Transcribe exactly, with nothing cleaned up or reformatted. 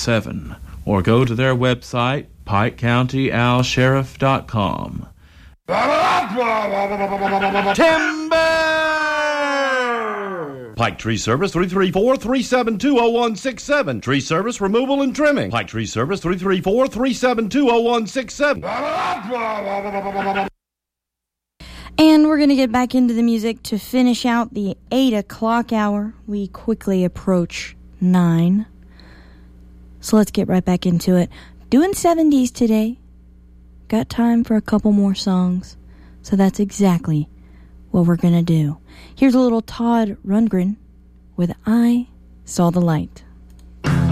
seven or go to their website, pike county al sheriff dot com. Timber! Pike Tree Service, three three four, three seven two, zero one six seven. Tree Service Removal and Trimming. Pike Tree Service, three three four, three seven two, zero one six seven. And we're going to get back into the music to finish out the eight o'clock hour. We quickly approach nine. So let's get right back into it. Doing seventies today. Got time for a couple more songs. So that's exactly what we're going to do. Here's a little Todd Rundgren with I Saw the Light.